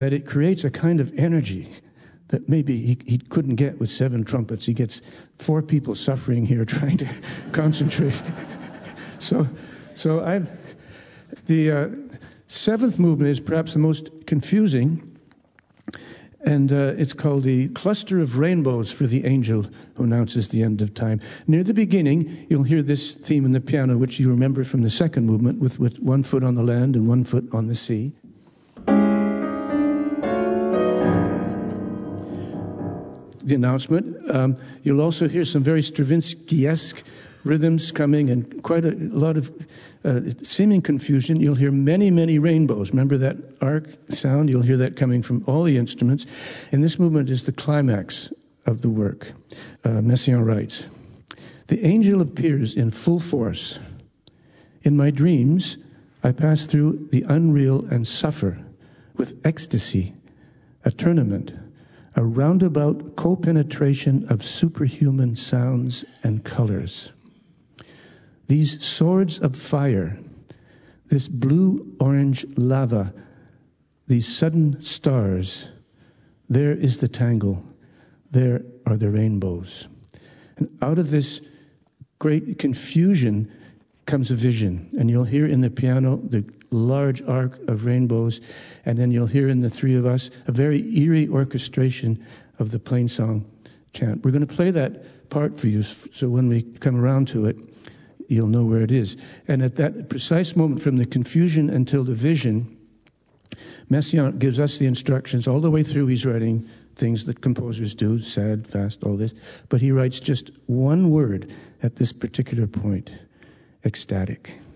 that it creates a kind of energy that maybe he couldn't get with 7 trumpets. He gets 4 people suffering here trying to concentrate. So the 7th movement is perhaps the most confusing, and it's called the Cluster of Rainbows for the Angel Who Announces the End of Time. Near the beginning, you'll hear this theme in the piano, which you remember from the 2nd movement, with 1 foot on the land and 1 foot on the sea. The announcement. You'll also hear some very Stravinsky-esque rhythms coming and quite a lot of seeming confusion. You'll hear many, many rainbows. Remember that arc sound? You'll hear that coming from all the instruments. And this movement is the climax of the work. Messiaen writes, "The angel appears in full force. In my dreams, I pass through the unreal and suffer with ecstasy, a tournament, a roundabout co-penetration of superhuman sounds and colors. These swords of fire, this blue-orange lava, these sudden stars, there is the tangle, there are the rainbows." And out of this great confusion comes a vision. And you'll hear in the piano the large arc of rainbows, and then you'll hear in the 3 of us a very eerie orchestration of the Plainsong chant. We're going to play that part for you, so when we come around to it, you'll know where it is. And at that precise moment, from the confusion until the vision, Messiaen gives us the instructions. All the way through, he's writing things that composers do, sad, fast, all this. But he writes just one word at this particular point: ecstatic.